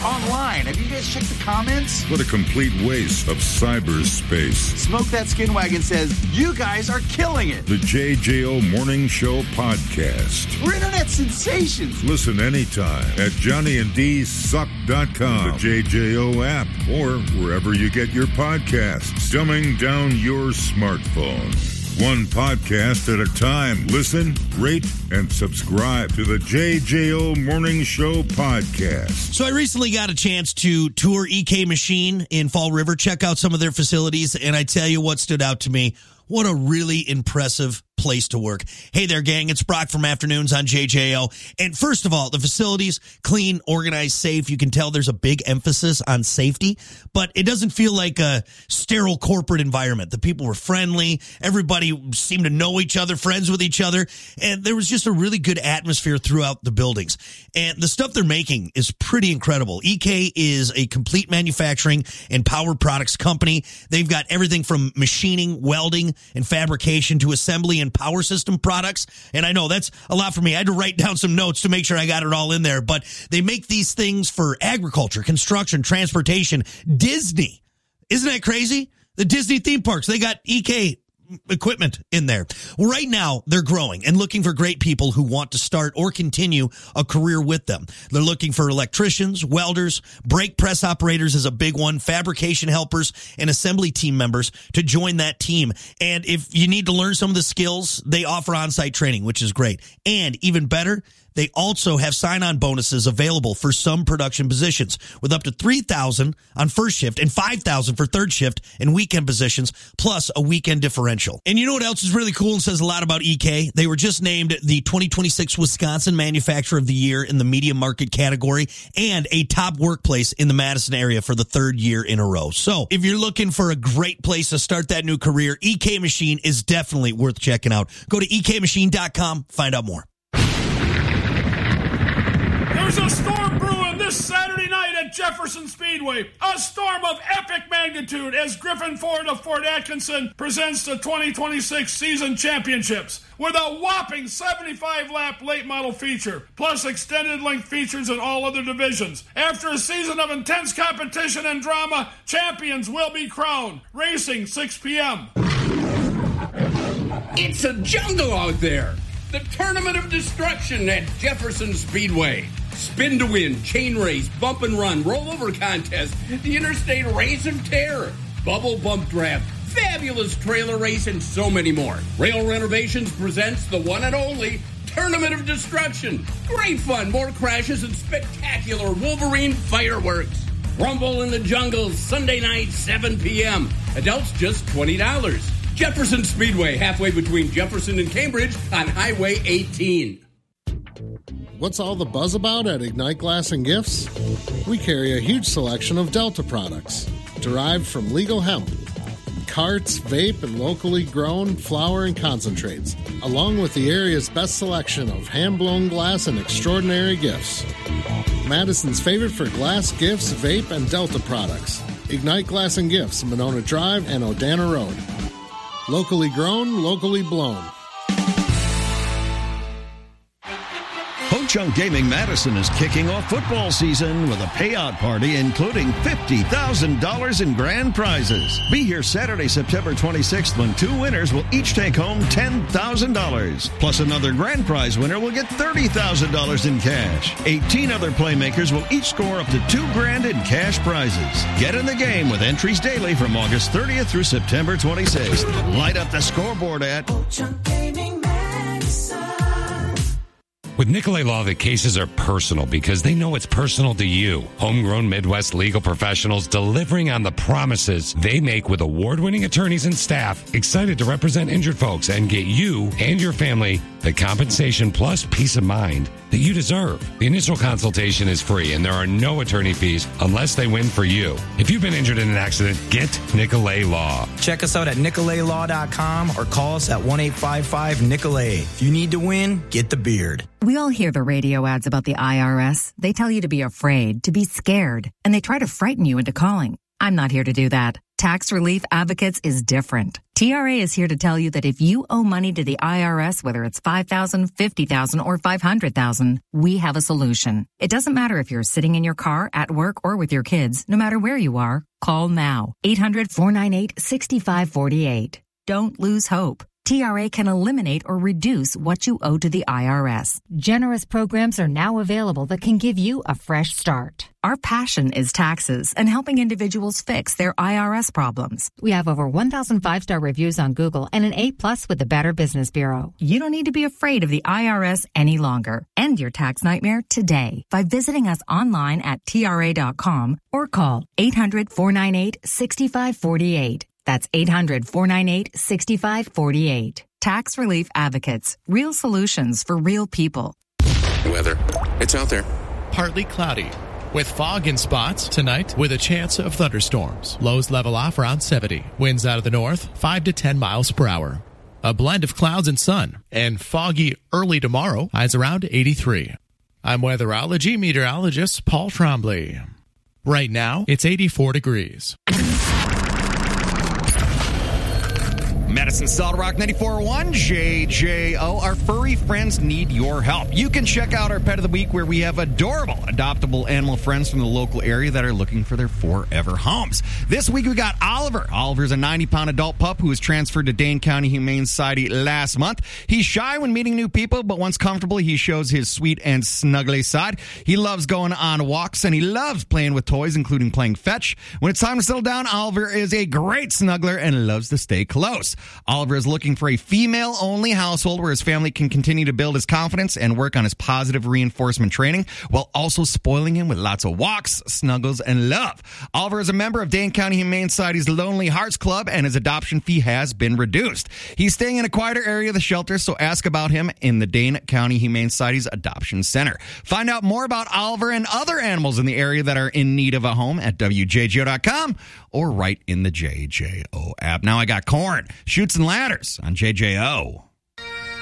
online. Have you guys checked the comments? What a complete waste of cyberspace. Smoke That Skin Wagon says, you guys are killing it. The JJO Morning Show Podcast. We're internet sensations. Listen anytime at JohnnyandDSuck.com, the JJO app, or wherever you get your podcasts. Dumbing down your smartphone. One podcast at a time. Listen, rate, and subscribe to the JJO Morning Show Podcast. So I recently got a chance to tour EK Machine in Fall River, check out some of their facilities, and I tell you what stood out to me. What a really impressive place to work. Hey there, gang. It's Brock from Afternoons on JJO. And first of all, the facilities, clean, organized, safe. You can tell there's a big emphasis on safety, but it doesn't feel like a sterile corporate environment. The people were friendly. Everybody seemed to know each other, friends with each other. And there was just a really good atmosphere throughout the buildings. And the stuff they're making is pretty incredible. EK is a complete manufacturing and power products company. They've got everything from machining, welding, and fabrication to assembly and power system products. And I know that's a lot for me. I had to write down some notes to make sure I got it all in there. But they make these things for agriculture, construction, transportation, Disney. Isn't that crazy? The Disney theme parks, they got EK equipment in there. Well, right now, they're growing and looking for great people who want to start or continue a career with them. They're looking for electricians, welders, brake press operators is a big one, fabrication helpers, and assembly team members to join that team. And if you need to learn some of the skills, they offer on-site training, which is great. And even better, they also have sign-on bonuses available for some production positions with up to $3,000 on first shift and $5,000 for third shift and weekend positions, plus a weekend differential. And you know what else is really cool and says a lot about EK? They were just named the 2026 Wisconsin Manufacturer of the Year in the medium market category and a top workplace in the Madison area for the third year in a row. So if you're looking for a great place to start that new career, EK Machine is definitely worth checking out. Go to ekmachine.com, find out more. There's a storm brewing this Saturday night at Jefferson Speedway. A storm of epic magnitude as Griffin Ford of Fort Atkinson presents the 2026 season championships with a whopping 75-lap late model feature, plus extended length features in all other divisions. After a season of intense competition and drama, champions will be crowned. Racing 6 p.m. It's a jungle out there. The Tournament of Destruction at Jefferson Speedway. Spin to win, chain race, bump and run, rollover contest, the Interstate Race of Terror, bubble bump draft, fabulous trailer race, and so many more. Rail Renovations presents the one and only Tournament of Destruction. Great fun, more crashes, and spectacular Wolverine fireworks. Rumble in the Jungle, Sunday night, 7 p.m. Adults just $20. Jefferson Speedway, halfway between Jefferson and Cambridge on Highway 18. What's all the buzz about at Ignite Glass and Gifts? We carry a huge selection of Delta products, derived from legal hemp, carts, vape, and locally grown flower and concentrates, along with the area's best selection of hand-blown glass and extraordinary gifts. Madison's favorite for glass, gifts, vape, and Delta products. Ignite Glass and Gifts, Monona Drive and Odana Road. Locally grown, locally blown. Ho-Chunk Gaming Madison is kicking off football season with a payout party including $50,000 in grand prizes. Be here Saturday, September 26th when two winners will each take home $10,000. Plus another grand prize winner will get $30,000 in cash. 18 other playmakers will each score up to $2,000 in cash prizes. Get in the game with entries daily from August 30th through September 26th. Light up the scoreboard at Ho-Chunk Gaming Madison. With Nicolay Law, the cases are personal because they know it's personal to you. Homegrown Midwest legal professionals delivering on the promises they make with award-winning attorneys and staff excited to represent injured folks and get you and your family the compensation plus peace of mind that you deserve. The initial consultation is free and there are no attorney fees unless they win for you. If you've been injured in an accident, get Nicolay Law. Check us out at nicolaylaw.com or call us at 1-855-NICOLAY. If you need to win, get the beard. We all hear the radio ads about the IRS. They tell you to be afraid, to be scared, and they try to frighten you into calling. I'm not here to do that. Tax Relief Advocates is different. TRA is here to tell you that if you owe money to the IRS, whether it's $5,000, $50,000, or $500,000, we have a solution. It doesn't matter if you're sitting in your car, at work, or with your kids. No matter where you are, call now. 800-498-6548. Don't lose hope. TRA can eliminate or reduce what you owe to the IRS. Generous programs are now available that can give you a fresh start. Our passion is taxes and helping individuals fix their IRS problems. We have over 1,000 5-star reviews on Google and an A+ with the Better Business Bureau. You don't need to be afraid of the IRS any longer. End your tax nightmare today by visiting us online at TRA.com or call 800-498-6548. That's 800-498-6548. Tax Relief Advocates. Real solutions for real people. Weather. It's out there. Partly cloudy, with fog in spots tonight with a chance of thunderstorms. Lows level off around 70. Winds out of the north, 5 to 10 miles per hour. A blend of clouds and sun. And foggy early tomorrow, highs around 83. I'm weatherology meteorologist Paul Trombley. Right now, it's 84 degrees. Madison Solid Rock 94.1 JJO. Our furry friends need your help. You can check out our Pet of the Week where we have adorable adoptable animal friends from the local area that are looking for their forever homes. This week we got Oliver. Oliver's a 90-pound adult pup who was transferred to Dane County Humane Society last month. He's shy when meeting new people, but once comfortable, he shows his sweet and snuggly side. He loves going on walks, and he loves playing with toys, including playing fetch. When it's time to settle down, Oliver is a great snuggler and loves to stay close. Oliver is looking for a female-only household where his family can continue to build his confidence and work on his positive reinforcement training while also spoiling him with lots of walks, snuggles, and love. Oliver is a member of Dane County Humane Society's Lonely Hearts Club, and his adoption fee has been reduced. He's staying in a quieter area of the shelter, so ask about him in the Dane County Humane Society's Adoption Center. Find out more about Oliver and other animals in the area that are in need of a home at WJJO.com or right in the JJO app. Now I got Corn. Shoots and Ladders on JJO.